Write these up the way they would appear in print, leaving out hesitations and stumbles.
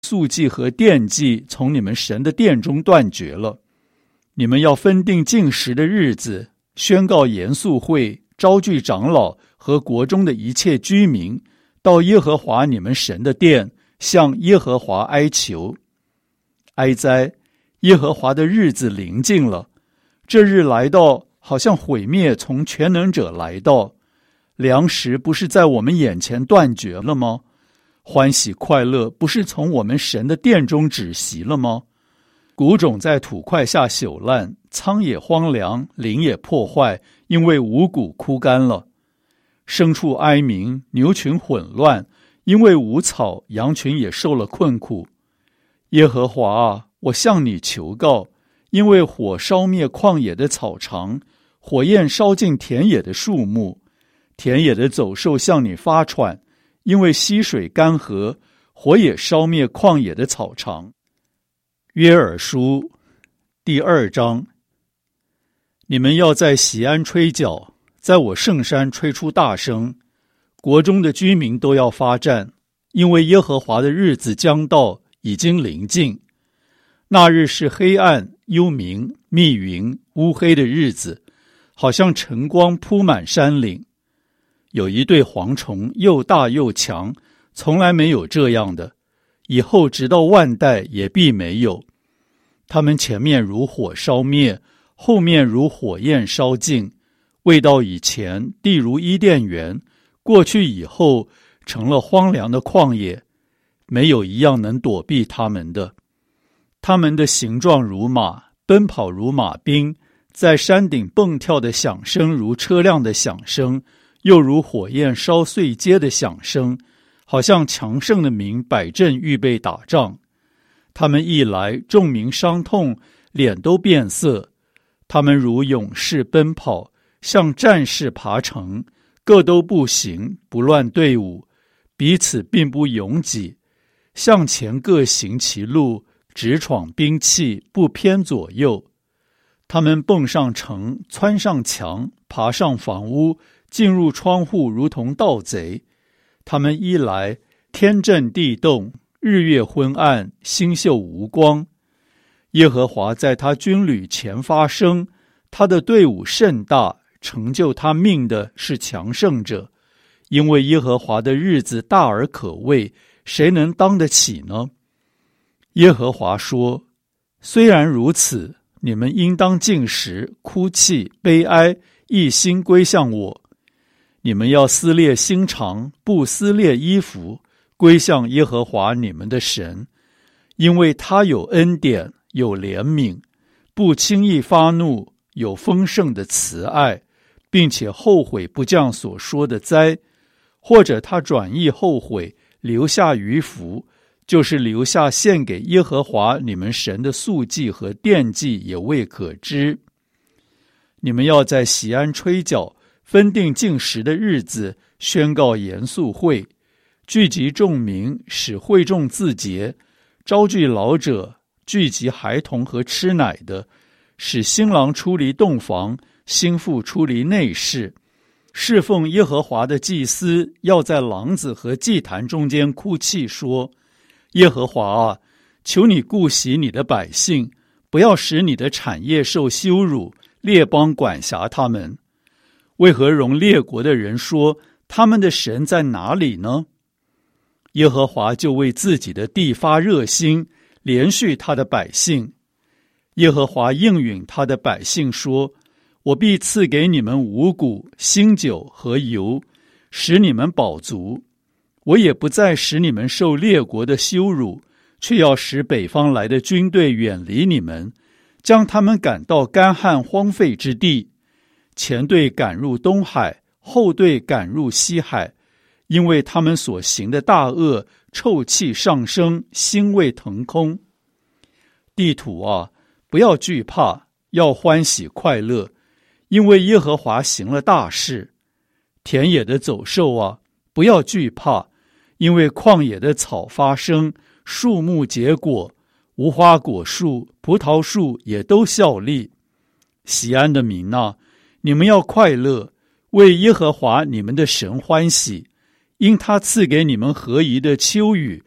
素祭和奠祭从你们神的殿中断绝了。你们要分定禁食的日子，宣告严肃会，招聚长老和国中的一切居民，到耶和华你们神的殿，向耶和华哀求。哀哉！耶和华的日子临近了，这日来到，好像毁灭从全能者来到。粮食不是在我们眼前断绝了吗？欢喜快乐不是从我们神的殿中止息了吗？谷种在土块下朽烂，仓也荒凉，林也破坏，因为五谷枯干了。牲畜哀鸣，牛群混乱，因为无草，羊群也受了困苦。耶和华啊，我向你求告，因为火烧灭旷野的草场，火焰烧尽田野的树木，田野的走兽向你发喘，因为溪水干涸，火也烧灭旷野的草场。约珥书第2章。你们要在锡安吹角，在我圣山吹出大声，国中的居民都要发战，因为耶和华的日子将到，已经临近。那日是黑暗、幽冥、密云、乌黑的日子，好像晨光铺满山岭。有一对蝗虫，又大又强，从来没有这样的，以后直到万代也必没有。他们前面如火烧灭，后面如火焰烧尽。未到以前，地如伊甸园；过去以后，成了荒凉的旷野，没有一样能躲避他们的。他们的形状如马，奔跑如马兵，在山顶蹦跳的响声如车辆的响声，又如火焰烧碎街的响声，好像强盛的民摆阵预备打仗。他们一来，众民伤痛，脸都变色。他们如勇士奔跑，像战士爬城，各都步行，不乱队伍，彼此并不拥挤，向前各行其路，直闯兵器，不偏左右。他们蹦上城，窜上墙，爬上房屋，进入窗户，如同盗贼。他们一来，天震地动，日月昏暗，星宿无光。耶和华在他军旅前发声，他的队伍甚大，成就他命的是强盛者。因为耶和华的日子大而可畏，谁能当得起呢？耶和华说，虽然如此，你们应当禁食，哭泣，悲哀，一心归向我。你们要撕裂心肠，不撕裂衣服，归向耶和华你们的神，因为他有恩典，有怜悯，不轻易发怒，有丰盛的慈爱，并且后悔不降所说的灾，或者他转意后悔，留下余福，就是留下献给耶和华你们神的素祭和奠祭，也未可知。你们要在锡安吹角，分定禁食的日子，宣告严肃会，聚集众民，使会众自洁，招聚老者，聚集孩童和吃奶的，使新郎出离洞房，新妇出离内室。侍奉耶和华的祭司要在廊子和祭坛中间哭泣说，耶和华啊，求你顾惜你的百姓，不要使你的产业受羞辱，列邦管辖他们。为何容列国的人说，他们的神在哪里呢？耶和华就为自己的地发热心，连续他的百姓。耶和华应允他的百姓说，我必赐给你们五谷、新酒和油，使你们饱足。我也不再使你们受列国的羞辱，却要使北方来的军队远离你们，将他们赶到干旱荒废之地。前队赶入东海，后队赶入西海，因为他们所行的大恶，臭气上升，腥味腾空。地土啊，不要惧怕，要欢喜快乐，因为耶和华行了大事。田野的走兽啊，不要惧怕，因为旷野的草发生，树木结果，无花果树、葡萄树也都效力。锡安的民啊，你们要快乐，为耶和华你们的神欢喜，因他赐给你们合宜的秋雨，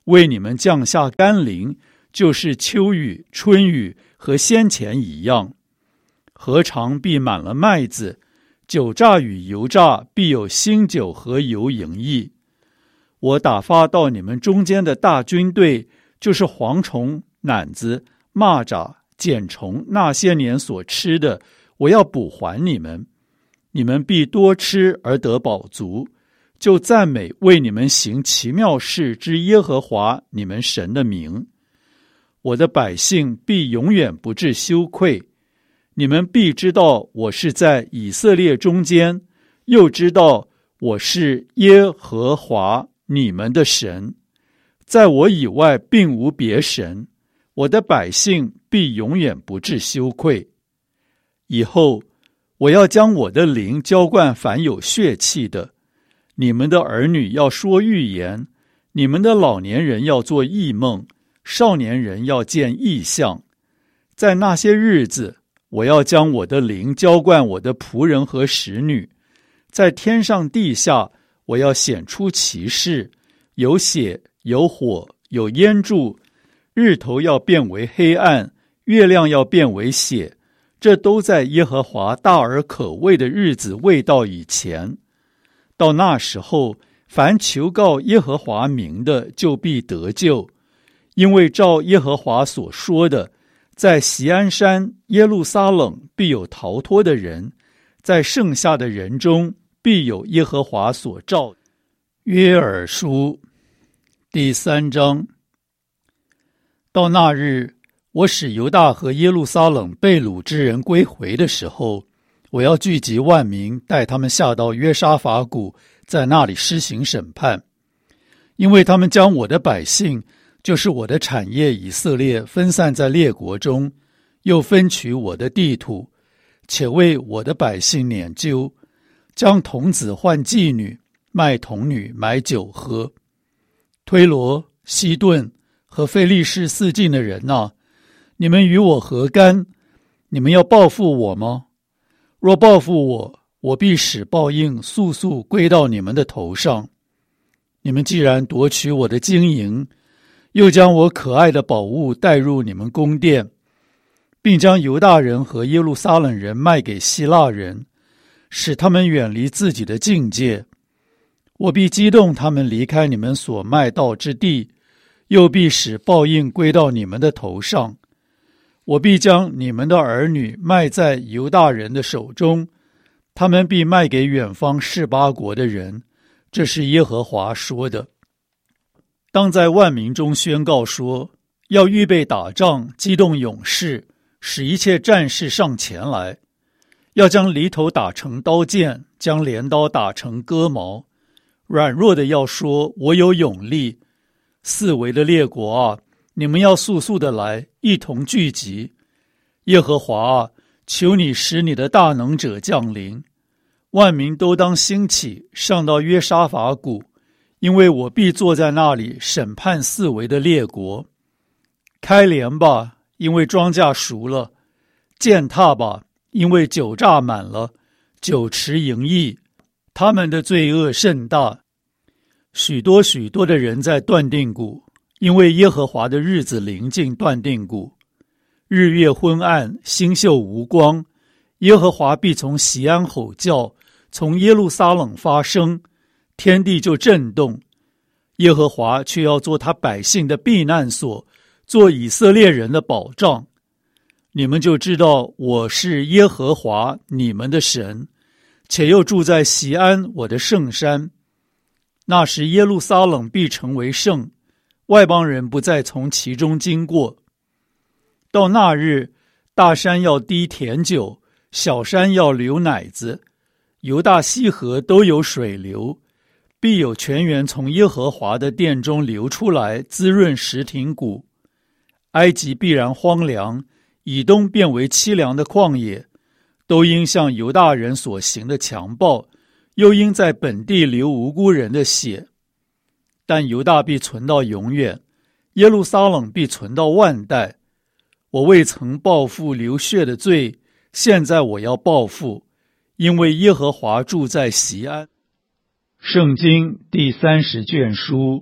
为你们降下甘霖，就是秋雨、春雨和先前一样。禾场必满了麦子，酒榨与油榨必有新酒和油盈溢。我打发到你们中间的大军队，就是蝗虫、蝻子、蚂蚱、茧虫，那些年所吃的，我要补还你们。你们必多吃而得饱足，就赞美为你们行奇妙事之耶和华你们神的名。我的百姓必永远不致羞愧，你们必知道我是在以色列中间，又知道我是耶和华你们的神，在我以外并无别神。我的百姓必永远不致羞愧。以后我要将我的灵浇灌凡有血气的，你们的儿女要说预言，你们的老年人要做异梦，少年人要见异象。在那些日子，我要将我的灵浇灌我的仆人和使女，在天上地下，我要显出奇事，有血，有火，有烟柱，日头要变为黑暗，月亮要变为血，这都在耶和华大而可畏的日子未到以前。到那时候，凡求告耶和华名的，就必得救，因为照耶和华所说的，在锡安山耶路撒冷必有逃脱的人，在剩下的人中必有耶和华所召。约珥书第3章。到那日，我使犹大和耶路撒冷被掳之人归回的时候，我要聚集万民，带他们下到约沙法谷，在那里施行审判。因为他们将我的百姓，就是我的产业以色列，分散在列国中，又分取我的地土，且为我的百姓拈阄，将童子换妓女，卖童女买酒喝。推罗、西顿和非利士四境的人啊，你们与我何干？你们要报复我吗？若报复我，我必使报应速速归到你们的头上。你们既然夺取我的金银，又将我可爱的宝物带入你们宫殿，并将犹大人和耶路撒冷人卖给希腊人，使他们远离自己的境界，我必激动他们离开你们所卖到之地，又必使报应归到你们的头上。我必将你们的儿女卖在犹大人的手中，他们必卖给远方示巴国的人。这是耶和华说的。当在万民中宣告说，要预备打仗，激动勇士，使一切战士上前来，要将犁头打成刀剑，将镰刀打成戈矛。软弱的要说，我有勇力。四围的列国啊，你们要速速的来，一同聚集。耶和华啊，求你使你的大能者降临。万民都当兴起，上到约沙法谷，因为我必坐在那里审判四围的列国。开镰吧，因为庄稼熟了；践踏吧，因为酒榨满了，酒池盈溢，他们的罪恶甚大。许多许多的人在断定谷，因为耶和华的日子临近断定谷。日月昏暗，星宿无光，耶和华必从锡安吼叫，从耶路撒冷发声，天地就震动。耶和华却要做他百姓的避难所，做以色列人的保障。你们就知道我是耶和华你们的神，且又住在锡安我的圣山。那时耶路撒冷必成为圣，外邦人不再从其中经过。到那日，大山要滴甜酒，小山要流奶子，犹大西河都有水流，必有泉源从耶和华的殿中流出来，滋润石亭谷。埃及必然荒凉，以东变为凄凉的旷野，都因向犹大人所行的强暴，又因在本地流无辜人的血。但犹大必存到永远，耶路撒冷必存到万代。我未曾报复流血的罪，现在我要报复，因为耶和华住在锡安。圣经第30卷书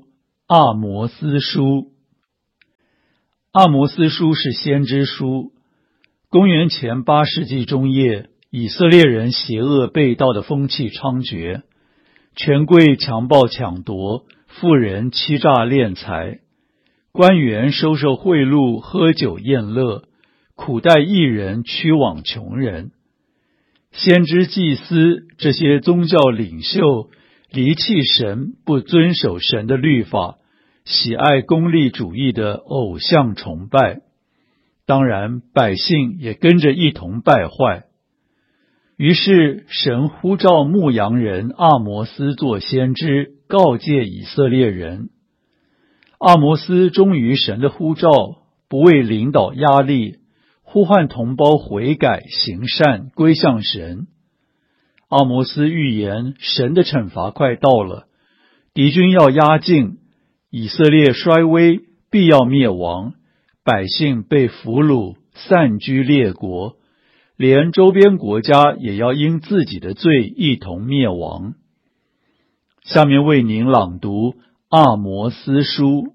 阿摩斯书。阿摩斯书是先知书。公元前8世纪中叶，以色列人邪恶背道的风气猖獗，权贵强暴抢夺，富人欺诈敛财，官员收受贿赂，喝酒宴乐，苦待义人，屈枉穷人。先知祭司这些宗教领袖离弃神，不遵守神的律法，喜爱功利主义的偶像崇拜，当然百姓也跟着一同败坏。于是神呼召牧羊人阿摩斯做先知，告诫以色列人。阿摩斯忠于神的呼召，不为领导压力，呼唤同胞悔改行善，归向神。阿摩斯预言神的惩罚快到了，敌军要压境，以色列衰微，必要灭亡，百姓被俘虏，散居列国，连周边国家也要因自己的罪一同灭亡。下面为您朗读阿摩斯书。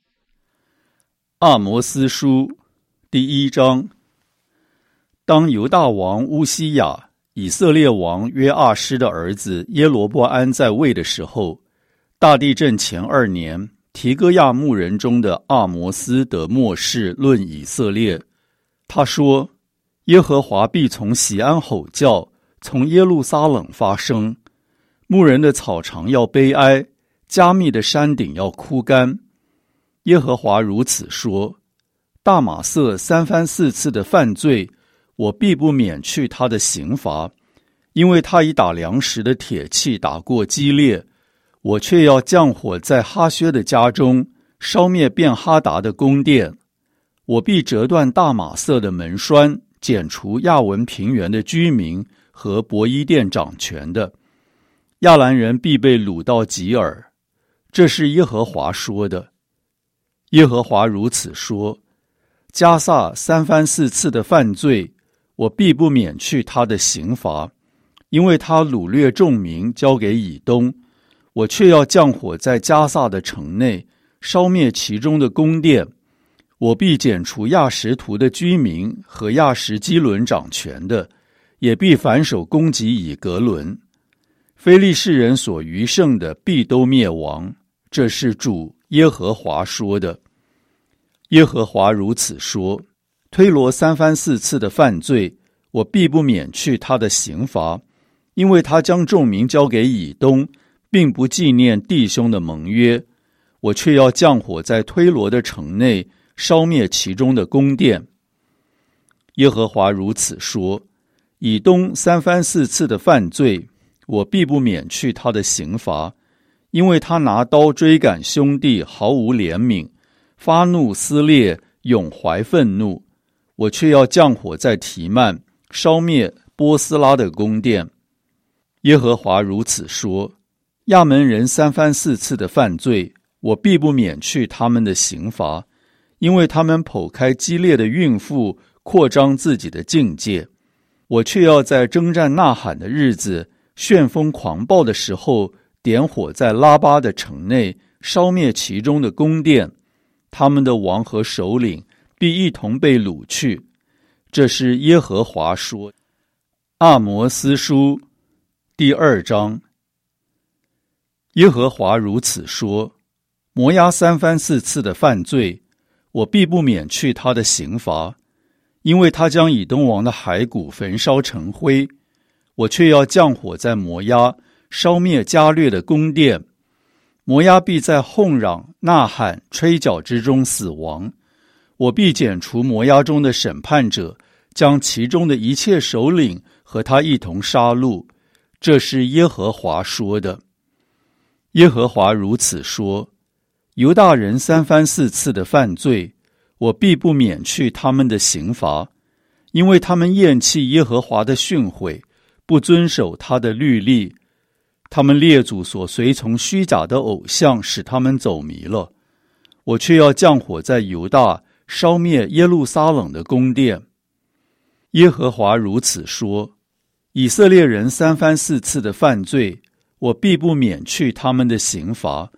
阿摩斯书第1章。当犹大王乌西雅，以色列王约阿施的儿子耶罗波安在位的时候，大地震前2年，提哥亚牧人中的阿摩斯得默示论以色列。他说，耶和华必从锡安吼叫，从耶路撒冷发声，牧人的草场要悲哀，加密的山顶要枯干。耶和华如此说，大马色3番4次的犯罪，我必不免去他的刑罚，因为他以打粮食的铁器打过基列，我却要降火在哈薛的家中，烧灭便哈达的宫殿。我必折断大马色的门栓，剪除亚文平原的居民和伯伊甸掌权的。亚兰人必被掳到吉尔。这是耶和华说的。耶和华如此说，迦萨3番4次的犯罪，我必不免去他的刑罚，因为他掳掠众民交给以东，我却要降火在迦萨的城内，烧灭其中的宫殿。我必剪除亚实图的居民和亚实基伦掌权的，也必反手攻击以格伦。非利士人所余剩的必都灭亡，这是主耶和华说的。耶和华如此说，推罗3番4次的犯罪，我必不免去他的刑罚，因为他将众民交给以东，并不纪念弟兄的盟约，我却要降火在推罗的城内，烧灭其中的宫殿。耶和华如此说，以东3番4次的犯罪，我必不免去他的刑罚，因为他拿刀追赶兄弟，毫无怜悯，发怒撕裂，永怀愤怒，我却要降火在提曼，烧灭波斯拉的宫殿。耶和华如此说，亚门人3番4次的犯罪，我必不免去他们的刑罚，因为他们剖开激烈的孕妇，扩张自己的境界。我却要在征战呐喊的日子，旋风狂暴的时候，点火在拉巴的城内，烧灭其中的宫殿。他们的王和首领必一同被掳去。这是耶和华说。阿摩斯书第2章。耶和华如此说，摩押3番4次的犯罪，我必不免去他的刑罚，因为他将以东王的骸骨焚烧成灰，我却要降火在摩押，烧灭加略的宫殿。摩押必在哄嚷、呐喊、吹角之中死亡。我必剪除摩押中的审判者，将其中的一切首领和他一同杀戮。这是耶和华说的。耶和华如此说，犹大人3番4次的犯罪，我必不免去他们的刑罚，因为他们厌弃耶和华的训诲，不遵守他的律例。他们列祖所随从虚假的偶像，使他们走迷了。我却要降火在犹大，烧灭耶路撒冷的宫殿。耶和华如此说，以色列人3番4次的犯罪，我必不免去他们的刑罚，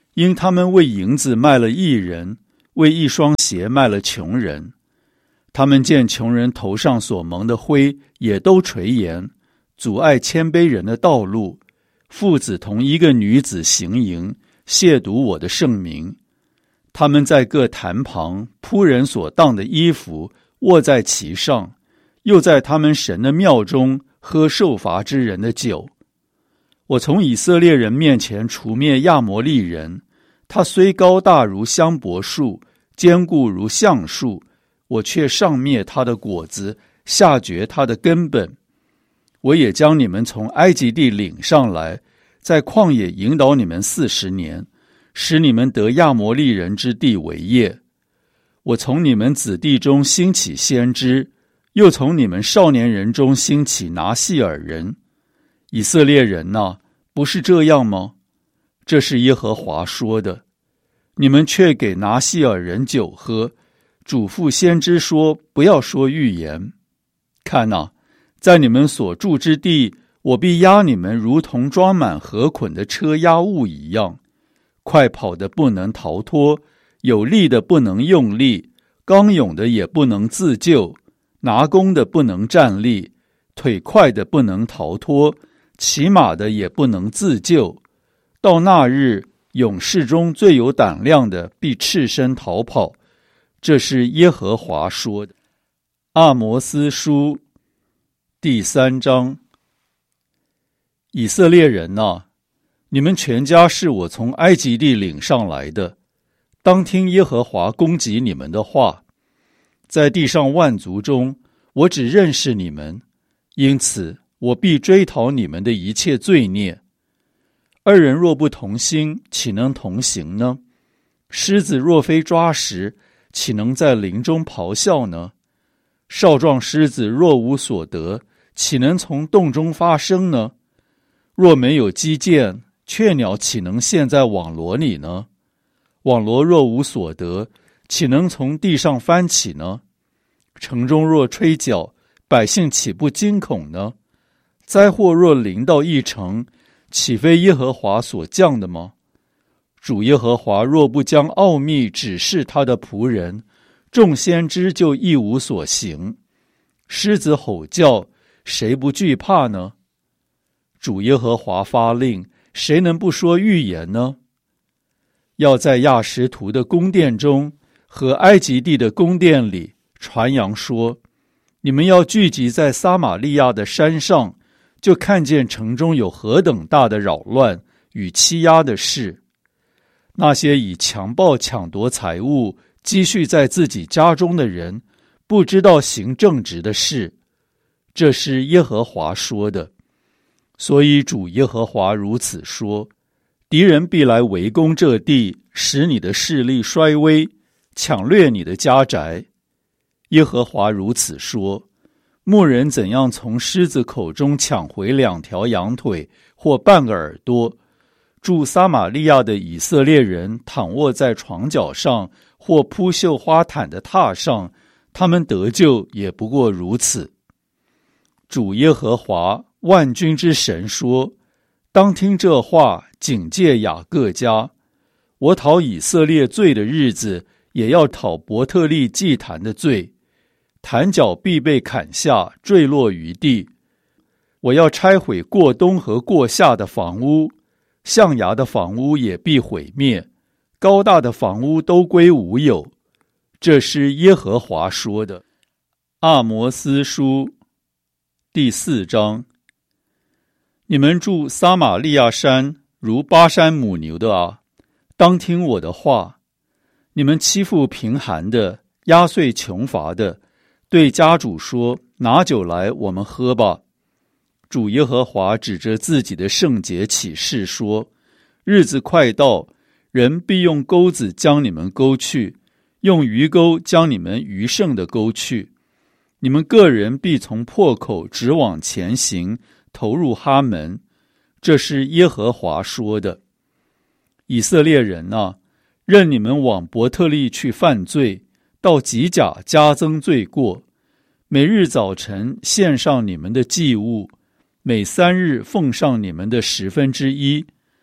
因他们为银子卖了义人，为一双鞋卖了穷人。他们见穷人头上所蒙的灰，也都垂涎，阻碍谦卑人的道路。父子同一个女子行淫，亵渎我的圣名。他们在各坛旁铺人所当的衣服，卧在其上，又在他们神的庙中喝受罚之人的酒。我从以色列人面前除灭亚摩利人，他虽高大如香柏树，坚固如橡树，我却上灭他的果子，下绝他的根本。我也将你们从埃及地领上来，在旷野引导你们40年，使你们得亚摩利人之地为业。我从你们子弟中兴起先知，又从你们少年人中兴起拿细尔人。以色列人哪，不是这样吗？这是耶和华说的。你们却给拿细尔人酒喝，嘱咐先知说，不要说预言。看哪，在你们所住之地，我必压你们如同装满禾捆的车压物一样，快跑的不能逃脱，有力的不能用力，刚勇的也不能自救，拿弓的不能站立，腿快的不能逃脱，骑马的也不能自救。到那日，勇士中最有胆量的必赤身逃跑。这是耶和华说的。阿摩斯书第3章。以色列人哪，你们全家是我从埃及地领上来的，当听耶和华攻击你们的话。在地上万族中，我只认识你们，因此我必追讨你们的一切罪孽。二人若不同心，岂能同行呢？狮子若非抓食，岂能在林中咆哮呢？少壮狮子若无所得，岂能从洞中发声呢？若没有机剑，雀鸟岂能陷在网罗里呢？网罗若无所得，岂能从地上翻起呢？城中若吹角，百姓岂不惊恐呢？灾祸若临到一城，岂非耶和华所降的吗？主耶和华若不将奥秘指示他的仆人，众先知就一无所行。狮子吼叫，谁不惧怕呢？主耶和华发令，谁能不说预言呢？要在亚实图的宫殿中和埃及地的宫殿里传扬说，你们要聚集在撒玛利亚的山上，就看见城中有何等大的扰乱与欺压的事。那些以强暴抢夺财物积蓄在自己家中的人，不知道行正直的事。这是耶和华说的。所以主耶和华如此说，敌人必来围攻这地，使你的势力衰微，抢掠你的家宅。耶和华如此说，牧人怎样从狮子口中抢回2条羊腿或半个耳朵，住撒玛利亚的以色列人躺卧在床脚上或铺绣花毯的榻上，他们得救也不过如此。主耶和华万军之神说，当听这话，警戒雅各家。我讨以色列罪的日子，也要讨伯特利祭坛的罪。坛角必被砍下，坠落于地。我要拆毁过东和过夏的房屋，象牙的房屋也必毁灭，高大的房屋都归无有。这是耶和华说的。阿摩斯书第4章。你们住撒玛利亚山如巴山母牛的啊，当听我的话。你们欺负贫寒的，压碎穷乏的，对家主说，拿酒来，我们喝吧。主耶和华指着自己的圣洁起誓说，日子快到，人必用钩子将你们钩去，用鱼钩将你们余剩的钩去。你们个人必从破口直往前行，投入哈门。这是耶和华说的。以色列人啊，任你们往伯特利去犯罪，到吉甲加增罪过。每日早晨献上你们的祭物，每3日奉上你们的1/10。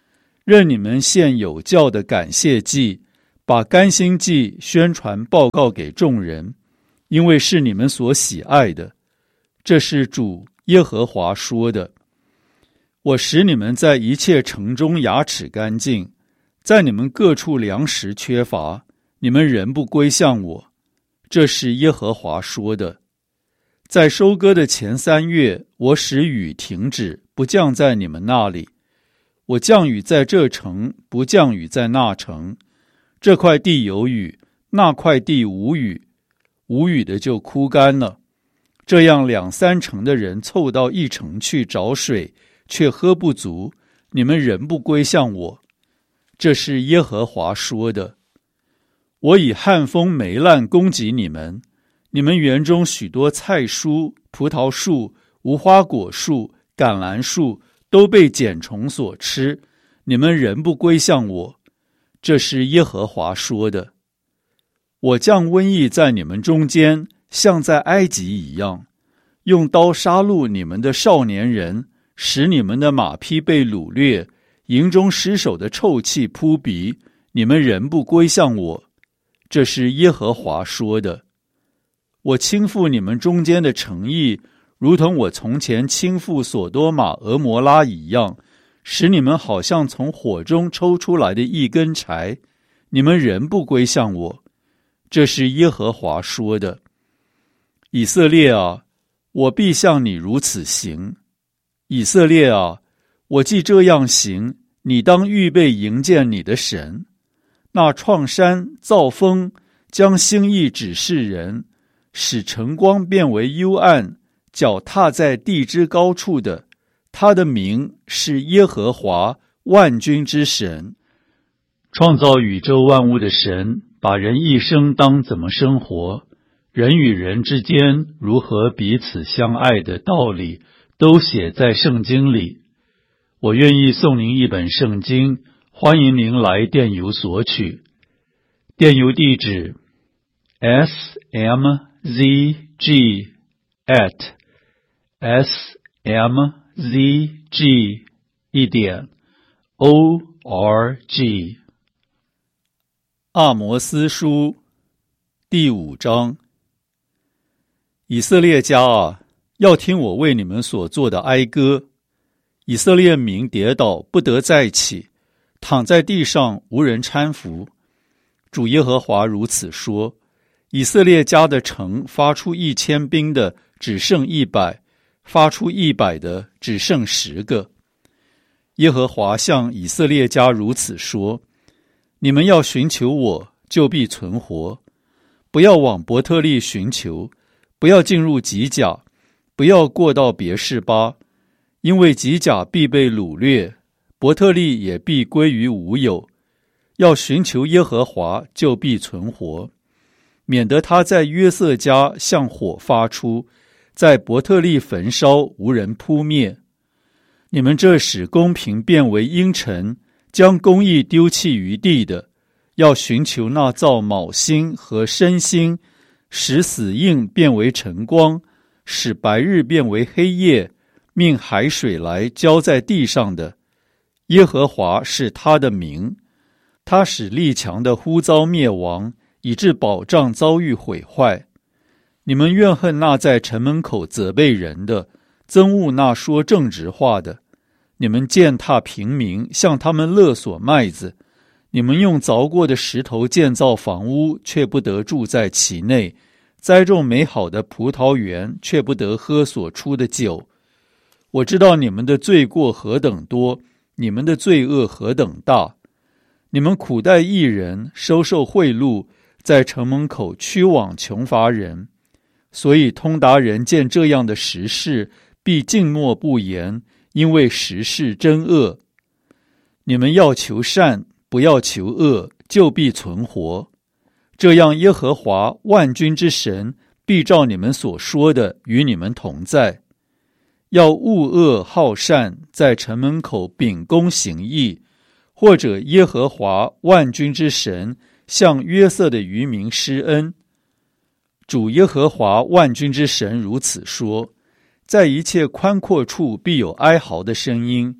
任你们献有教的感谢祭，把甘心祭宣传报告给众人，因为是你们所喜爱的。这是主耶和华说的。我使你们在一切城中牙齿干净，在你们各处粮食缺乏，你们仍不归向我。这是耶和华说的。在收割的前3月，我使雨停止，不降在你们那里。我降雨在这城，不降雨在那城。这块地有雨，那块地无雨，无雨的就枯干了。这样2、3城的人凑到一城去找水，却喝不足，你们仍不归向我。这是耶和华说的。我以旱风霉烂攻击你们，你们园中许多菜蔬、葡萄树、无花果树、橄榄树都被茧虫所吃，你们仍不归向我。这是耶和华说的。我降瘟疫在你们中间，像在埃及一样，用刀杀戮你们的少年人，使你们的马匹被掳掠，营中尸首的臭气扑鼻，你们仍不归向我。这是耶和华说的。我倾覆你们中间的城邑，如同我从前倾覆所多玛、俄摩拉一样，使你们好像从火中抽出来的一根柴，你们仍不归向我。这是耶和华说的。以色列啊，我必向你如此行。以色列啊，我既这样行，你当预备迎见你的神。那创山造风，将心意指示人，使晨光变为幽暗，脚踏在地之高处的，他的名是耶和华万军之神。创造宇宙万物的神，把人一生当怎么生活，人与人之间如何彼此相爱的道理，都写在圣经里。我愿意送您一本圣经，欢迎您来电邮索取。电邮地址 smzg@smzg.org。 阿摩司书第5章。以色列家啊，要听我为你们所做的哀歌。以色列民跌倒，不得再起，躺在地上无人搀扶。主耶和华如此说：以色列家的城发出1000兵的只剩100，发出100的只剩10个。耶和华向以色列家如此说：你们要寻求我，就必存活。不要往伯特利寻求，不要进入吉甲，不要过到别是巴，因为吉甲必被掳掠，伯特利也必归于无有。要寻求耶和华，就必存活，免得他在约瑟家向火发出，在伯特利焚烧，无人扑灭。你们这使公平变为阴沉，将公义丢弃于地的，要寻求那造卯星和申星，使死印变为晨光，使白日变为黑夜，命海水来浇在地上的。耶和华是他的名。他使力强的忽遭灭亡，以致保障遭遇毁坏。你们怨恨那在城门口责备人的，憎恶那说正直话的。你们践踏平民，向他们勒索麦子。你们用凿过的石头建造房屋，却不得住在其内；栽种美好的葡萄园，却不得喝所出的酒。我知道你们的罪过何等多，你们的罪恶何等大。你们苦待义人，收受贿赂，在城门口屈枉穷乏人。所以通达人见这样的实事，必静默不言，因为实事真恶。你们要求善，不要求恶，就必存活。这样耶和华万军之神必照你们所说的与你们同在。要恶恶好善，在城门口秉公行义，或者耶和华万军之神向约瑟的渔民施恩。主耶和华万军之神如此说：在一切宽阔处必有哀嚎的声音，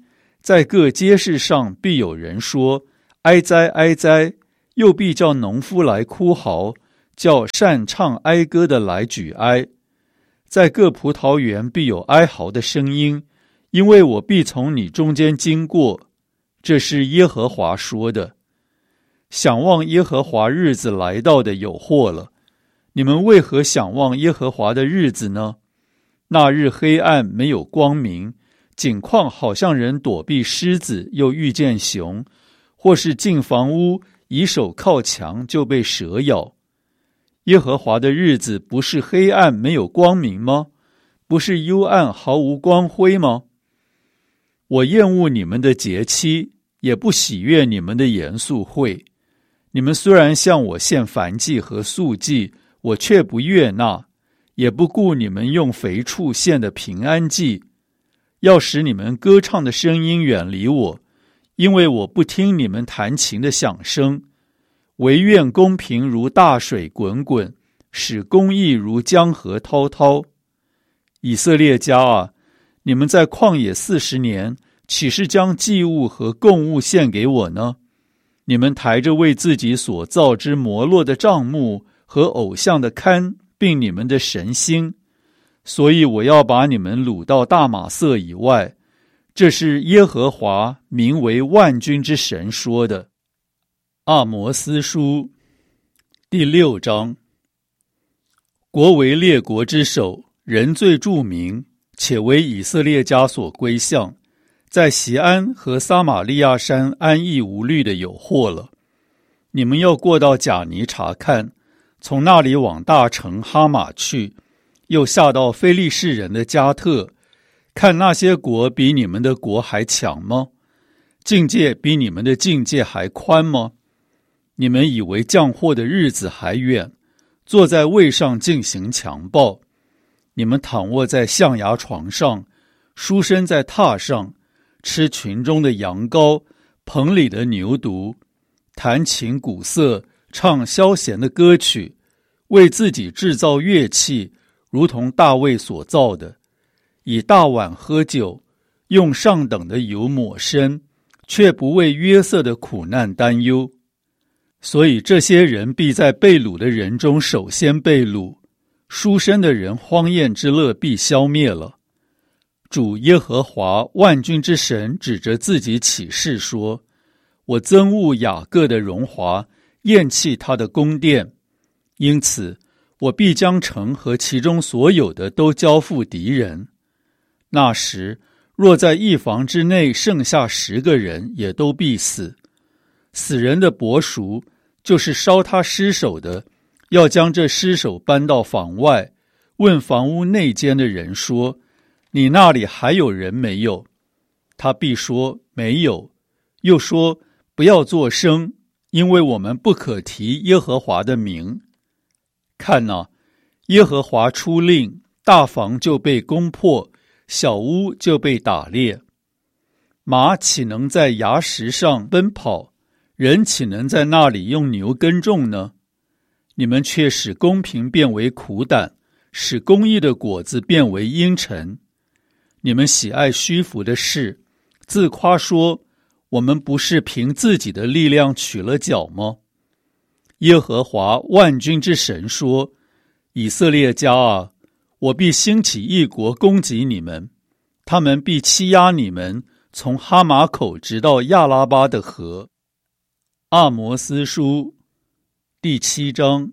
在各街市上必有人说：哀哉哀哉！又必叫农夫来哭嚎，叫善唱哀歌的来举哀。在各葡萄园必有哀嚎的声音，因为我必从你中间经过。这是耶和华说的。想望耶和华日子来到的有祸了。你们为何想望耶和华的日子呢？那日黑暗没有光明，景况好像人躲避狮子又遇见熊，或是进房屋以手靠墙就被蛇咬。耶和华的日子不是黑暗没有光明吗？不是幽暗毫无光辉吗？我厌恶你们的节期，也不喜悦你们的严肃会。你们虽然向我献燔祭和素祭，我却不悦纳，也不顾你们用肥畜献的平安祭。要使你们歌唱的声音远离我，因为我不听你们弹琴的响声。惟愿公平如大水滚滚，使公义如江河滔滔。以色列家啊，你们在旷野40年，岂是将祭物和供物献给我呢？你们抬着为自己所造之摩洛的帐幕和偶像的龛，并你们的神星，所以我要把你们掳到大马色以外。这是耶和华名为万军之神说的。阿摩斯书第6章。国为列国之首，人最著名，且为以色列家所归向，在锡安和撒玛利亚山安逸无虑的有祸了。你们要过到贾尼查看，从那里往大城哈马去，又下到非利士人的加特，看那些国比你们的国还强吗？境界比你们的境界还宽吗？你们以为降祸的日子还远，坐在位上进行强暴。你们躺卧在象牙床上，书生在榻上，吃群中的羊羔，棚里的牛犊，弹琴鼓瑟，唱消闲的歌曲，为自己制造乐器，如同大卫所造的，以大碗喝酒，用上等的油抹身，却不为约瑟的苦难担忧。所以这些人必在被掳的人中首先被掳，书生的人荒宴之乐必消灭了。主耶和华万军之神指着自己起誓说：我憎恶雅各的荣华，厌弃他的宫殿，因此我必将城和其中所有的都交付敌人。那时若在一房之内剩下10个人，也都必死。死人的伯叔，就是烧他尸首的，要将这尸首搬到房外，问房屋内间的人说：你那里还有人没有？他必说没有。又说不要作声，因为我们不可提耶和华的名。看哪，耶和华出令，大房就被攻破，小屋就被打裂。马岂能在崖石上奔跑？人岂能在那里用牛耕种呢？你们却使公平变为苦胆，使公义的果子变为阴沉。你们喜爱虚浮的事，自夸说：我们不是凭自己的力量取了角吗？耶和华万军之神说：以色列家啊，我必兴起一国攻击你们，他们必欺压你们，从哈马口直到亚拉巴的河。阿摩斯书第7章。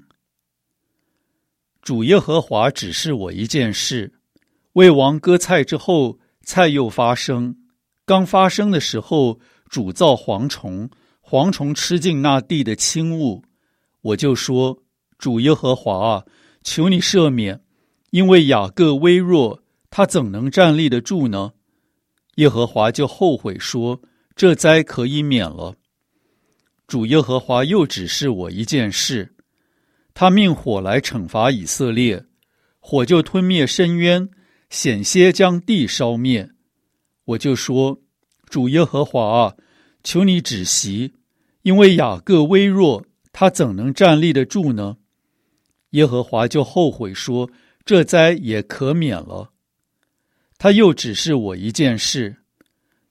主耶和华指示我一件事，为王割菜之后，菜又发生。刚发生的时候，主造蝗虫，蝗虫吃尽那地的轻物。我就说：主耶和华啊，求你赦免，因为雅各微弱，他怎能站立得住呢？耶和华就后悔说：这灾可以免了。主耶和华又指示我一件事，他命火来惩罚以色列，火就吞灭深渊，险些将地烧灭。我就说：主耶和华啊，求你止息，因为雅各微弱，他怎能站立得住呢？耶和华就后悔说：这灾也可免了。他又指示我一件事，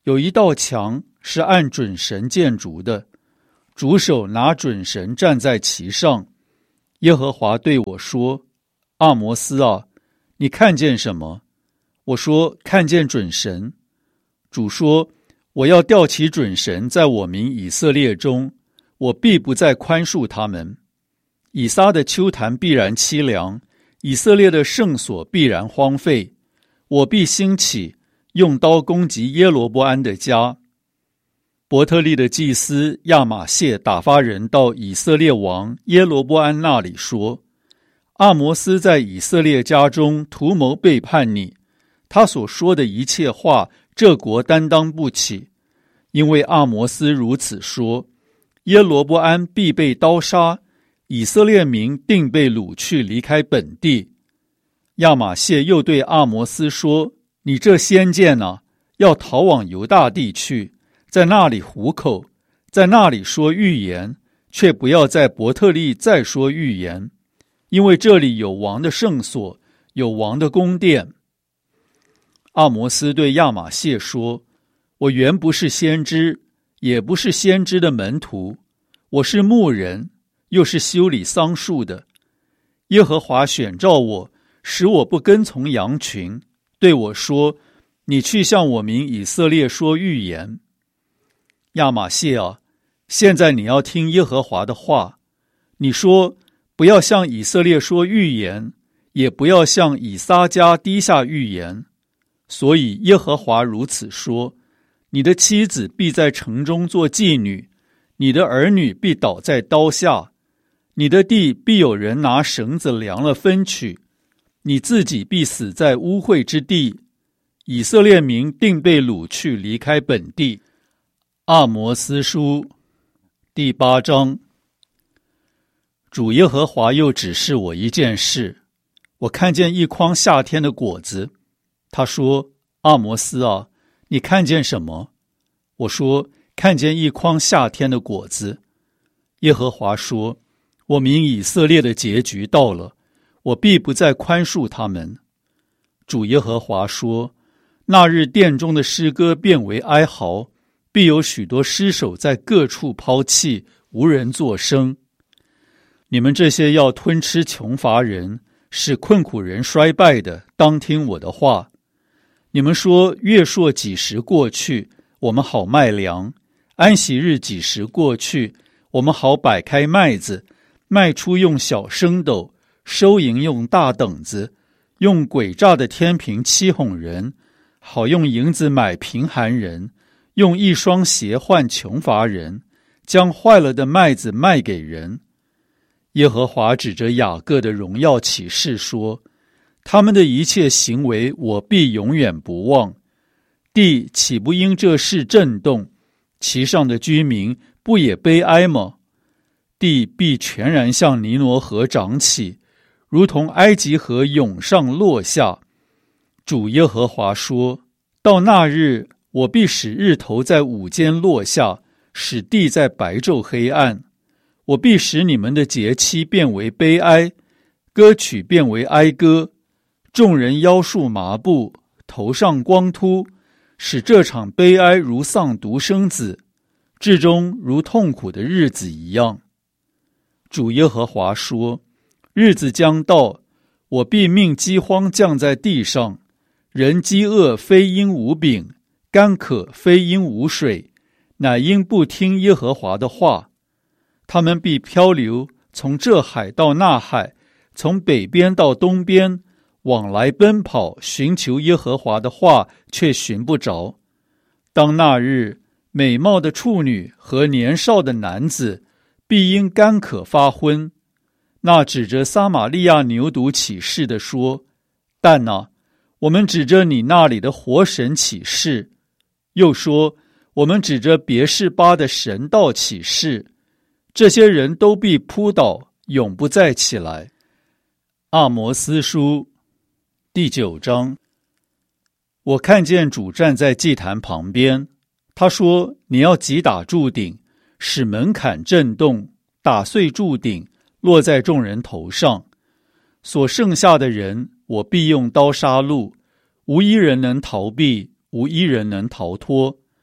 有一道墙是按准绳建筑的，主手拿准绳站在其上。耶和华对我说：阿摩斯啊，你看见什么？我说：看见准绳。主说：我要吊起准绳在我民以色列中，我必不再宽恕他们。以撒的丘坛必然凄凉，以色列的圣所必然荒废。我必兴起，用刀攻击耶罗波安的家。伯特利的祭司亚玛谢打发人到以色列王耶罗波安那里说：阿摩斯在以色列家中图谋背叛你，他所说的一切话，这国担当不起。因为阿摩斯如此说，耶罗波安必被刀杀，以色列民定被掳去离开本地。亚玛谢又对阿摩斯说：你这先见啊，要逃往犹大地去，在那里糊口，在那里说预言，却不要在伯特利再说预言，因为这里有王的圣所，有王的宫殿。阿摩斯对亚玛谢说：我原不是先知，也不是先知的门徒，我是牧人，又是修理桑树的。耶和华选召我，使我不跟从羊群，对我说：你去向我民以色列说预言。亚玛谢啊，现在你要听耶和华的话。你说：不要向以色列说预言，也不要向以撒家低下预言。所以耶和华如此说：你的妻子必在城中做妓女，你的儿女必倒在刀下，你的地必有人拿绳子量了分取，你自己必死在污秽之地，以色列民定被掳去离开本地。阿摩斯书第8章。主耶和华又指示我一件事，我看见一筐夏天的果子。他说：阿摩斯啊，你看见什么？我说：看见一筐夏天的果子。耶和华说：我民以色列的结局到了，我必不再宽恕他们。主耶和华说：那日殿中的诗歌变为哀嚎，必有许多尸首在各处抛弃，无人作声。你们这些要吞吃穷乏人，使困苦人衰败的，当听我的话。你们说月朔几时过去，我们好卖粮；安息日几时过去，我们好摆开麦子，卖出用小升斗，收银用大等子，用诡诈的天平欺哄人，好用银子买贫寒人，用一双鞋换穷乏人，将坏了的麦子卖给人。耶和华指着雅各的荣耀起誓说：他们的一切行为我必永远不忘。地岂不因这事震动？其上的居民不也悲哀吗？地必全然向尼罗河涨起，如同埃及河涌上落下。主耶和华说：到那日，我必使日头在午间落下，使地在白昼黑暗。我必使你们的节期变为悲哀，歌曲变为哀歌，众人腰束麻布，头上光秃，使这场悲哀如丧独生子，至终如痛苦的日子一样。主耶和华说：日子将到，我必命饥荒降在地上，人饥饿非因无饼，干渴非因无水，乃因不听耶和华的话。他们必漂流，从这海到那海，从北边到东边，往来奔跑，寻求耶和华的话，却寻不着。当那日，美貌的处女和年少的男子必因干渴发昏。那指着撒玛利亚牛犊起誓的说：但啊，我们指着你那里的活神起誓。又说：我们指着别是巴的神道起誓。这些人都必扑倒，永不再起来。阿摩斯书第9章。我看见主站在祭坛旁边，他说：你要击打柱顶，使门槛震动，打碎柱顶，落在众人头上。所剩下的人，我必用刀杀戮，无一人能逃避，无一人能逃脱。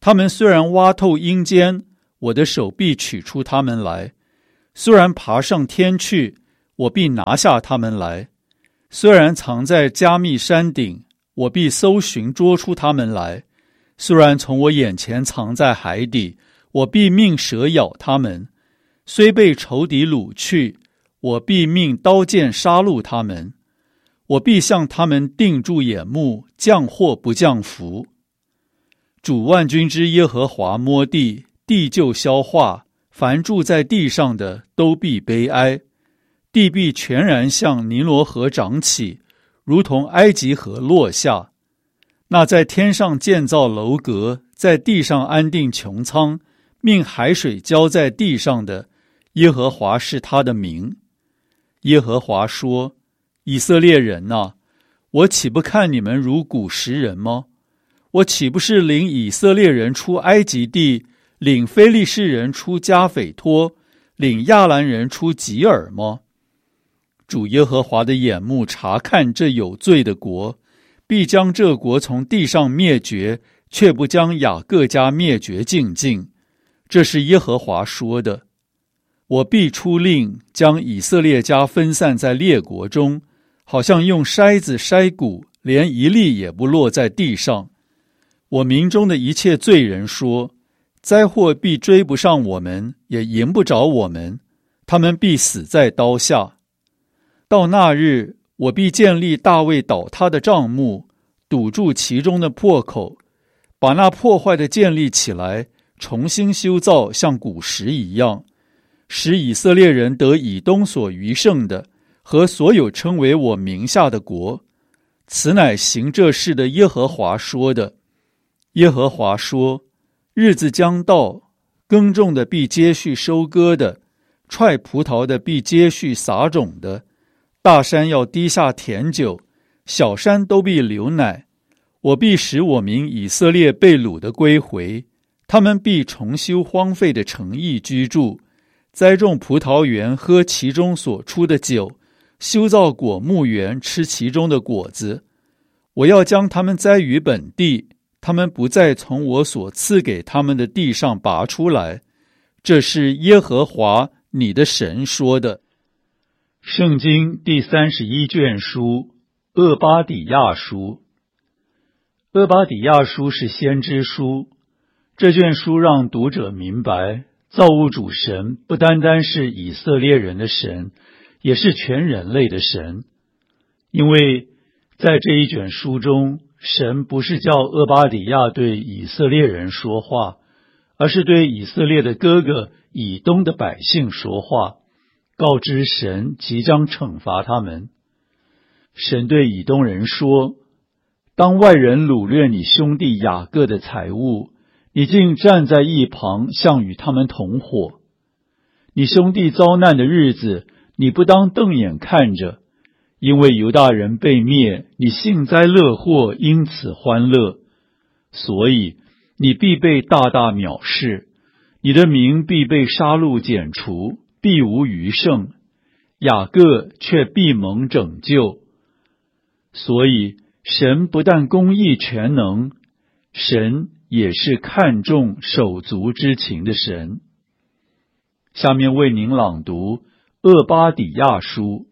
他们虽然挖透阴间，我的手必取出他们来；虽然爬上天去，我必拿下他们来；虽然藏在加密山顶，我必搜寻捉出他们来；虽然从我眼前藏在海底，我必命蛇咬他们；虽被仇敌掳去，我必命刀剑杀戮他们。我必向他们定住眼目，降祸不降福。主万军之耶和华摸地，地就消化，凡住在地上的都必悲哀。地必全然向尼罗河涨起，如同埃及河落下。那在天上建造楼阁，在地上安定穹苍，命海水浇在地上的，耶和华是他的名。耶和华说：以色列人啊，我岂不看你们如古时人吗？我岂不是领以色列人出埃及地，领非利士人出加斐托，领亚兰人出吉尔吗？主耶和华的眼目察看这有罪的国，必将这国从地上灭绝，却不将雅各家灭绝尽尽。这是耶和华说的。我必出令，将以色列家分散在列国中，好像用筛子筛谷，连一粒也不落在地上。我民中的一切罪人说，灾祸必追不上我们，也迎不着我们，他们必死在刀下。到那日，我必建立大卫倒塌的帐幕，堵住其中的破口，把那破坏的建立起来，重新修造，像古时一样，使以色列人得以东所余剩的，和所有称为我名下的国。此乃行这事的耶和华说的。耶和华说：日子将到，耕种的必接续收割的，踹葡萄的必接续撒种的。大山要滴下甜酒，小山都必流奶。我必使我民以色列被掳的归回，他们必重修荒废的城邑居住，栽种葡萄园，喝其中所出的酒，修造果木园，吃其中的果子。我要将他们栽于本地，他们不再从我所赐给他们的地上拔出来。这是耶和华你的神说的。圣经第31卷书，厄巴底亚书。厄巴底亚书是先知书，这卷书让读者明白，造物主神不单单是以色列人的神，也是全人类的神。因为在这一卷书中，神不是叫厄巴底亚对以色列人说话，而是对以色列的哥哥以东的百姓说话，告知神即将惩罚他们。神对以东人说：当外人掳掠你兄弟雅各的财物，你竟站在一旁，像与他们同伙。你兄弟遭难的日子，你不当瞪眼看着，因为犹大人被灭，你幸灾乐祸，因此欢乐。所以你必被大大藐视，你的名必被杀戮剪除，必无余剩，雅各却必蒙拯救。所以神不但公义全能，神也是看重手足之情的神。下面为您朗读厄巴底亚书。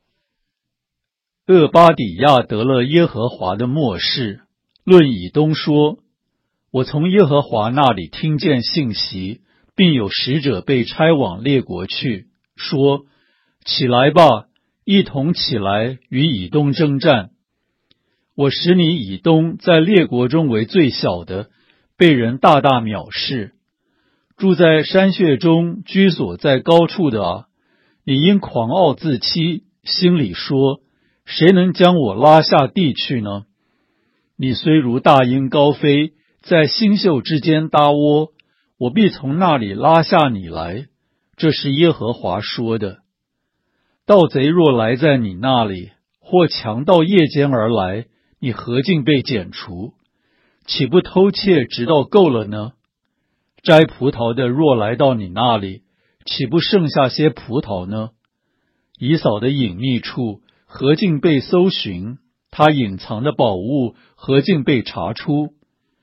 厄巴底亚得了耶和华的默示，论以东说：我从耶和华那里听见信息，并有使者被差往列国去，说：起来吧，一同起来与以东征战。我使你以东在列国中为最小的，被人大大藐视。住在山穴中，居所在高处的啊，你因狂傲自欺，心里说：谁能将我拉下地去呢？你虽如大鹰高飞，在星宿之间搭窝，我必从那里拉下你来。这是耶和华说的。盗贼若来在你那里，或强盗夜间而来，你何竟被剪除？岂不偷窃直到够了呢？摘葡萄的若来到你那里，岂不剩下些葡萄呢？以扫的隐秘处何竟被搜寻？他隐藏的宝物何竟被查出？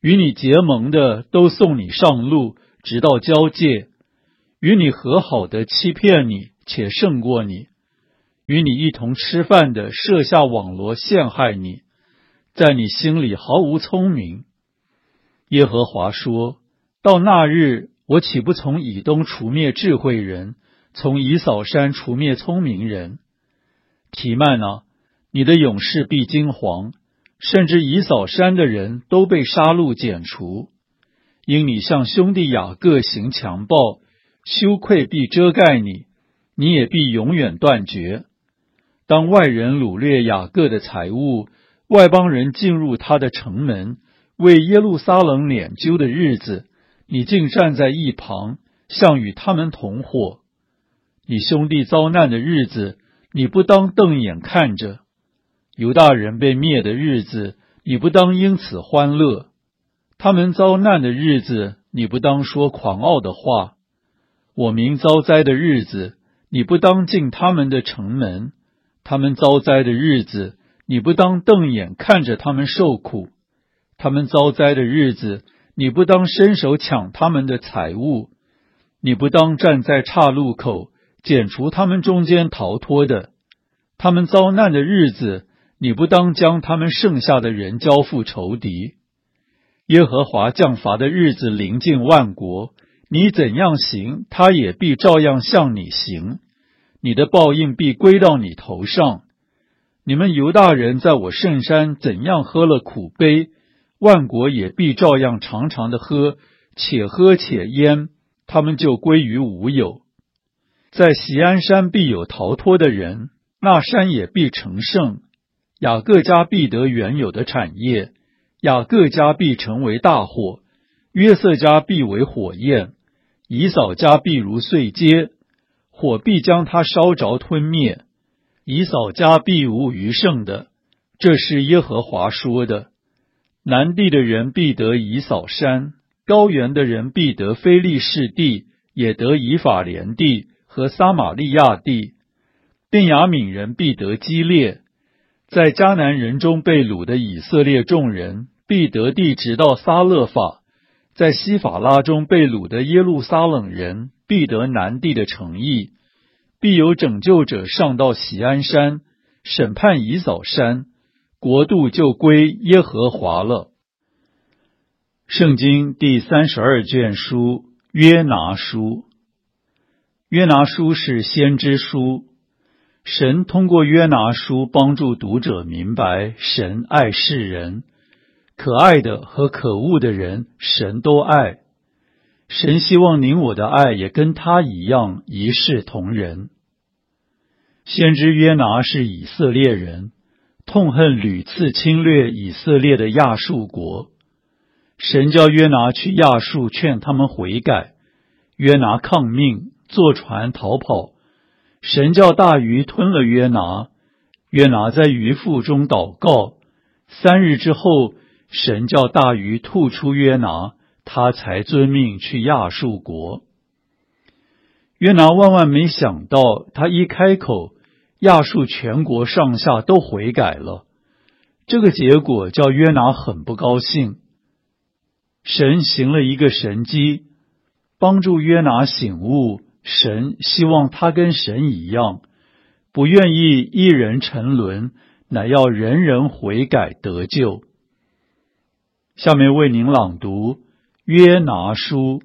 与你结盟的都送你上路，直到交界；与你和好的欺骗你，且胜过你；与你一同吃饭的设下网罗陷害你，在你心里毫无聪明。耶和华说：到那日，我岂不从以东除灭智慧人，从以扫山除灭聪明人？提曼啊，你的勇士必惊惶，甚至以扫山的人都被杀戮剪除。因你向兄弟雅各行强暴，羞愧必遮盖你，你也必永远断绝。当外人掳掠雅各的财物，外邦人进入他的城门，为耶路撒冷拈阄的日子，你竟站在一旁，像与他们同伙。你兄弟遭难的日子，你不当瞪眼看着；犹大人被灭的日子，你不当因此欢乐；他们遭难的日子，你不当说狂傲的话；我民遭灾的日子，你不当进他们的城门；他们遭灾的日子，你不当瞪眼看着他们受苦；他们遭灾的日子，你不当伸手抢他们的财物；你不当站在岔路口，剪除他们中间逃脱的；他们遭难的日子，你不当将他们剩下的人交付仇敌。耶和华降罚的日子临近万国，你怎样行，他也必照样向你行，你的报应必归到你头上。你们犹大人在我圣山怎样喝了苦杯，万国也必照样常常的喝，且喝且淹，他们就归于无有。在锡安山必有逃脱的人，那山也必成圣。雅各家必得原有的产业，雅各家必成为大火，约瑟家必为火焰，以扫家必如碎秸，火必将他烧着吞灭，以扫家必无余剩的。这是耶和华说的。南地的人必得以扫山，高原的人必得非利士地，也得以法莲地和撒玛利亚地。便雅悯人必得基列，在迦南人中被掳的以色列众人必得地直到撒勒法，在西法拉中被掳的耶路撒冷人必得南地的城邑。必有拯救者上到锡安山，审判以扫山，国度就归耶和华了。圣经第32卷书约拿书。约拿书是先知书，神通过约拿书帮助读者明白神爱世人，可爱的和可恶的人神都爱。神希望您我的爱也跟他一样一视同仁。先知约拿是以色列人，痛恨屡次侵略以色列的亚述国。神叫约拿去亚述劝他们悔改，约拿抗命，坐船逃跑。神叫大鱼吞了约拿，约拿在鱼腹中祷告。3日之后，神叫大鱼吐出约拿，他才遵命去亚述国。约拿万万没想到，他一开口，亚述全国上下都悔改了。这个结果叫约拿很不高兴。神行了一个神迹，帮助约拿醒悟，神希望他跟神一样，不愿意一人沉沦，乃要人人悔改得救。下面为您朗读约拿书。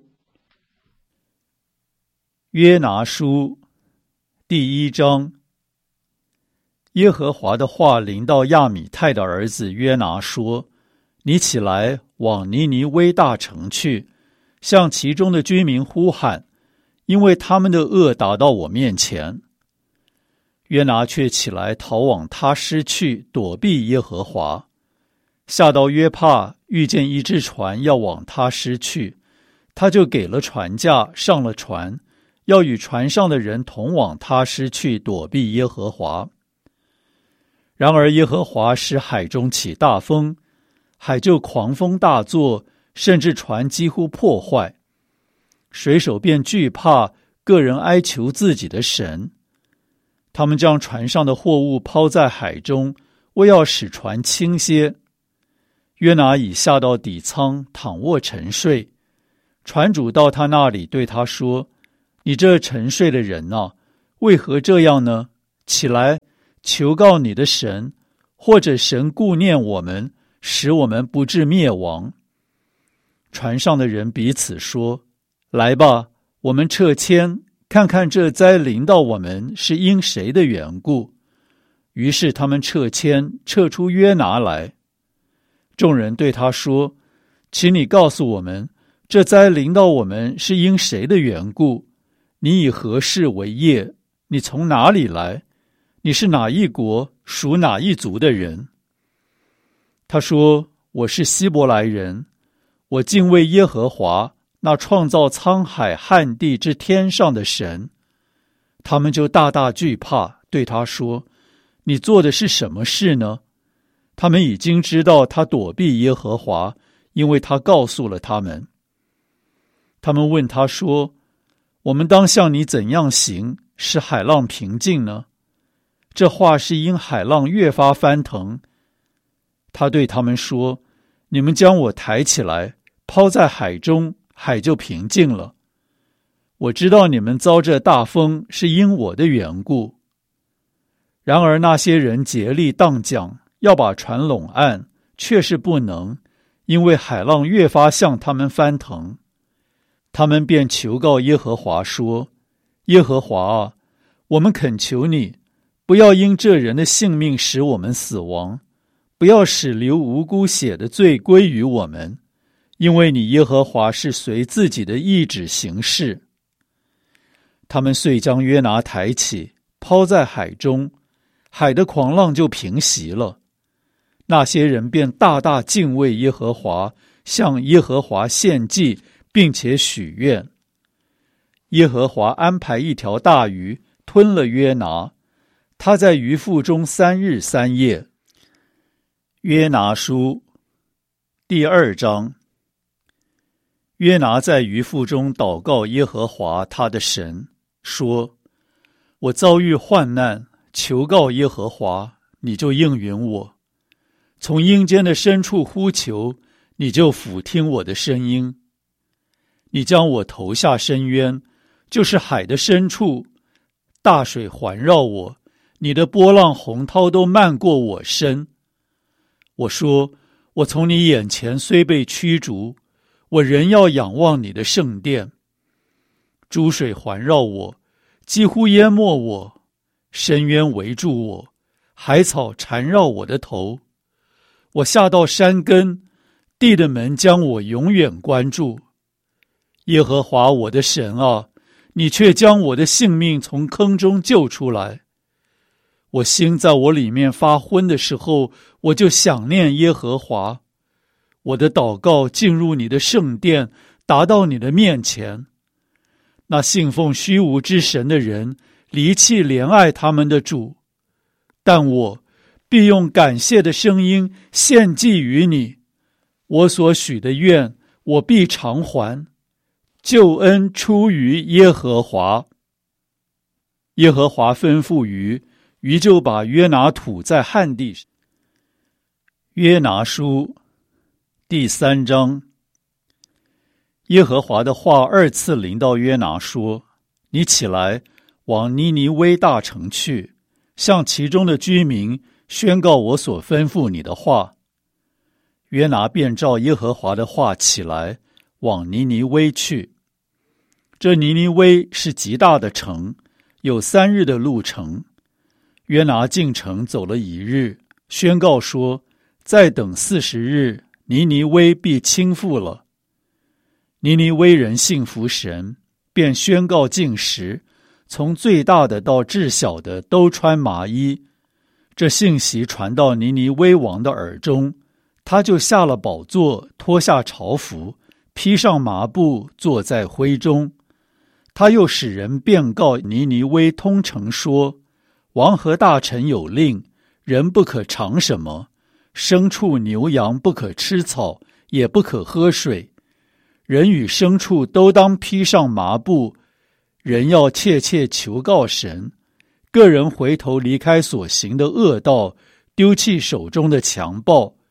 约拿书第1章。耶和华的话临到亚米太的儿子约拿说：你起来，往尼尼微大城去，向其中的居民呼喊，因为他们的恶达到我面前。约拿却起来逃往他施去，躲避耶和华。下到约帕，遇见一只船要往他施去，他就给了船价，上了船，要与船上的人同往他施去，躲避耶和华。然而耶和华使海中起大风，海就狂风大作，甚至船几乎破坏。水手便惧怕，个人哀求自己的神。他们将船上的货物抛在海中，为要使船轻些。 约拿已下到底舱，躺卧沉睡。船主到他那里，对他说：你这沉睡的人啊，为何这样呢？起来，求告你的神，或者神顾念我们，使我们不致灭亡。船上的人彼此说：来吧，我们撤迁，看看这灾临到我们是因谁的缘故。于是他们撤迁，撤出约拿来。众人对他说：请你告诉我们，这灾临到我们是因谁的缘故？你以何事为业？你从哪里来？你是哪一国，属哪一族的人？他说：我是希伯来人，我敬畏耶和华，那创造沧海旱地之天上的神。他们就大大惧怕，对他说：你做的是什么事呢？他们已经知道他躲避耶和华，因为他告诉了他们。他们问他说：我们当向你怎样行，使海浪平静呢？这话是因海浪越发翻腾。他对他们说：你们将我抬起来，抛在海中，海就平静了。我知道你们遭这大风是因我的缘故。然而那些人竭力荡桨，要把船拢岸，却是不能，因为海浪越发向他们翻腾。他们便求告耶和华说：耶和华啊，我们恳求你，不要因这人的性命使我们死亡，不要使流无辜血的罪归于我们，因为你耶和华是随自己的意志行事。他们遂将约拿抬起，抛在海中，海的狂浪就平息了。那些人便大大敬畏耶和华，向耶和华献祭，并且许愿。耶和华安排一条大鱼吞了约拿，他在鱼腹中3日3夜。约拿书第2章。约拿在鱼腹中祷告耶和华他的神，说：我遭遇患难，求告耶和华，你就应允我。从阴间的深处呼求，你就俯听我的声音。你将我投下深渊，就是海的深处，大水环绕我，你的波浪洪涛都漫过我身。我说：我从你眼前虽被驱逐，我仍要仰望你的圣殿。诸水环绕我，几乎淹没我，深渊围住我，海草缠绕我的头。我下到山根，地的门将我永远关住。耶和华我的神啊，你却将我的性命从坑中救出来。我心在我里面发昏的时候，我就想念耶和华。我的祷告进入你的圣殿，达到你的面前。那信奉虚无之神的人离弃怜爱他们的主，但我必用感谢的声音献祭于你。我所许的愿，我必偿还。救恩出于耶和华。耶和华吩咐鱼，鱼就把约拿吐在旱地上。约拿书第3章。耶和华的话2次临到约拿说：你起来，往尼尼微大城去，向其中的居民宣告我所吩咐你的话。约拿便照耶和华的话起来，往尼尼微去。这尼尼微是极大的城，有3日的路程。约拿进城走了1日，宣告说：再等40日，尼尼微必倾覆了。尼尼微人信服神，便宣告禁食，从最大的到至小的都穿麻衣。这信息传到尼尼微王的耳中，他就下了宝座，脱下朝服，披上麻布，坐在灰中。他又使人便告尼尼微通城说：王和大臣有令，人不可尝什么，牲畜牛羊不可吃草，也不可喝水。人与牲畜都当披上麻布，人要切切求告神。个人回头离开所行的恶道，丢弃手中的强暴。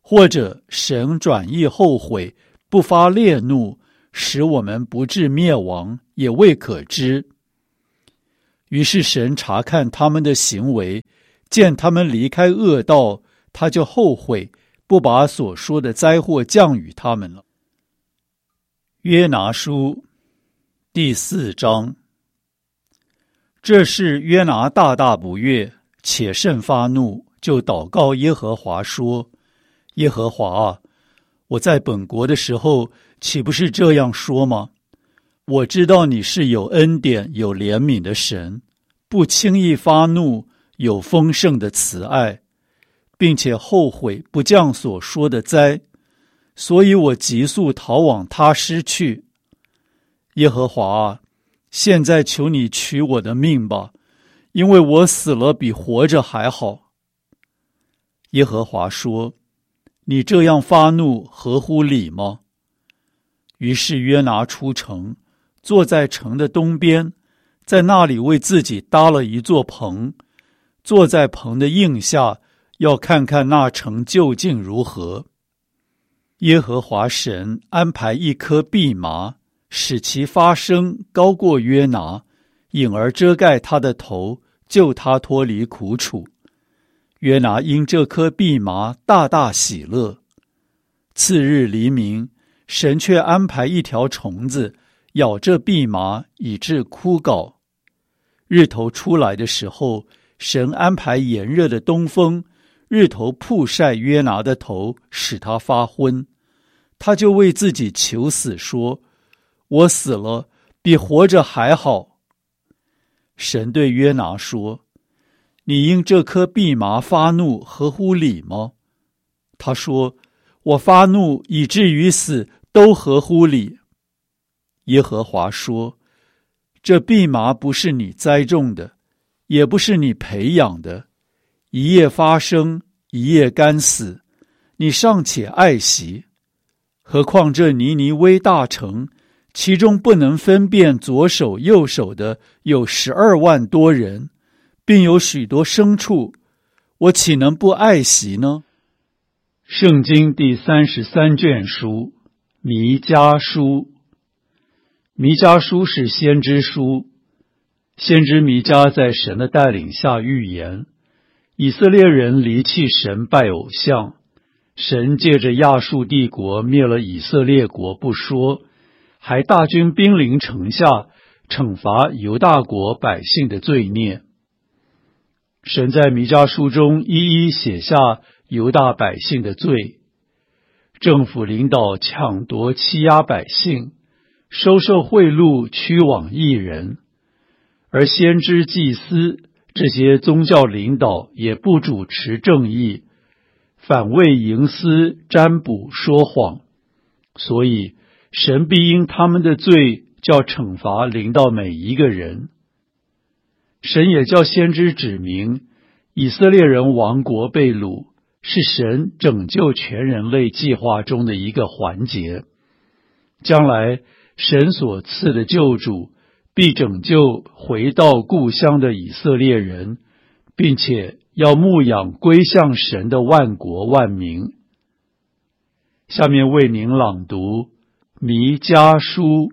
或者神转意后悔，不发烈怒，使我们不致灭亡，也未可知。于是神查看他们的行为，见他们离开恶道，他就后悔，不把所说的灾祸降与他们了。约拿书第4章。这事约拿大大不悦，且甚发怒，就祷告耶和华说：耶和华啊，我在本国的时候，岂不是这样说吗？我知道你是有恩典、有怜悯的神，不轻易发怒，有丰盛的慈爱，并且后悔不降所说的灾，所以我急速逃往他施去。耶和华啊，现在求你取我的命吧，因为我死了比活着还好。耶和华说：你这样发怒合乎理吗？于是约拿出城，坐在城的东边，在那里为自己搭了一座棚，坐在棚的荫下，要看看那城究竟如何。耶和华神安排一棵蓖麻，使其发声高过约拿，引而遮盖他的头，救他脱离苦楚。约拿因这棵蓖麻大大喜乐。次日黎明，神却安排一条虫子咬这蓖麻，以致枯槁。日头出来的时候，神安排炎热的东风，日头曝晒约拿的头，使他发昏。他就为自己求死，说：我死了比活着还好。神对约拿说：你因这棵蓖麻发怒合乎理吗？他说：我发怒以至于死都合乎理。耶和华说：这蓖麻不是你栽种的，也不是你培养的，一夜发生，一夜干死，你尚且爱惜。何况这尼尼微大城，其中不能分辨左手右手的有12万多人，并有许多牲畜，我岂能不爱惜呢？圣经第33卷书，弥迦书。弥迦书是先知书，先知弥迦在神的带领下预言，以色列人离弃神拜偶像，神借着亚述帝国灭了以色列国不说，还大军兵临城下，惩罚犹大国百姓的罪孽。神在弥迦书中一一写下犹大百姓的罪，政府领导抢夺欺压百姓，收受贿赂屈枉义人，而先知祭司这些宗教领导也不主持正义，反为营私占卜说谎，所以神必因他们的罪叫惩罚临到每一个人。神也叫先知指明，以色列人亡国被掳是神拯救全人类计划中的一个环节。将来神所赐的救主必拯救回到故乡的以色列人，并且要牧养归向神的万国万民。下面为您朗读弥迦书。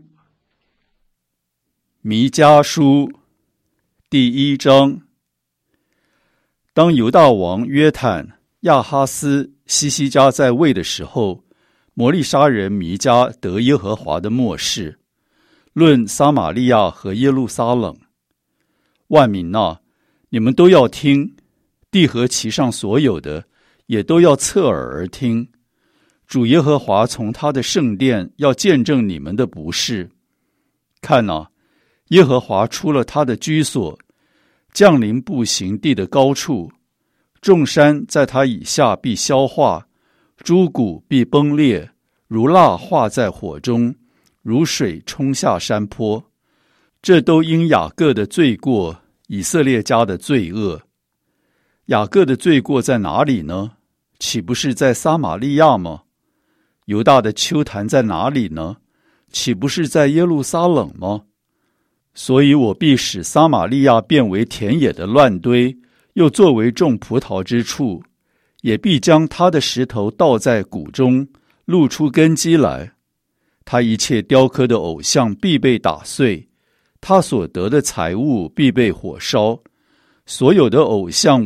弥迦书第1章。当犹大王约坦、亚哈斯、西西家在位的时候，摩利沙人弥迦得耶和华的默示，论撒玛利亚和耶路撒冷。万民啊，你们都要听，地和其上所有的也都要侧耳而听。主耶和华从他的圣殿要见证你们的不是。看啊，耶和华出了他的居所，降临步行地的高处，众山在他以下必消化，诸谷必崩裂，如蜡化在火中，如水冲下山坡。这都因雅各的罪过，以色列家的罪恶。雅各的罪过在哪里呢？岂不是在撒玛利亚吗？犹大的丘坛在哪里呢？岂不是在耶路撒冷吗？所以我必使撒玛利亚变为田野的乱堆，又作为种葡萄之处。 也必将他的石头倒在谷中，露出根基来。他一切雕刻的偶像必被打碎，他所得的财物必被火烧，所有的偶像